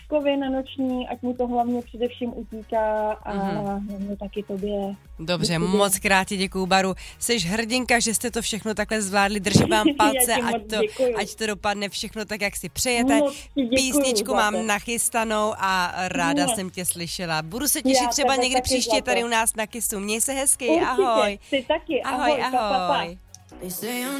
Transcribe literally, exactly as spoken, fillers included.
Vaškovi na noční, ať mu to hlavně především utíká a mm-hmm. hlavně taky tobě. Dobře, děkuji. Moc krát ti děkuju, Baru. Jseš hrdinka, že jste to všechno takhle zvládli, držím vám palce, ať to, ať to dopadne všechno tak, jak si přejete. Písničku mám nachystanou a ráda no. jsem tě slyšela. Budu se těšit Já třeba někdy příště zlato. Tady u nás na Kissu. Měj se hezky, Určitě. Ahoj. Ty taky, ahoj. Ahoj, ahoj. ahoj. Pa, pa, pa.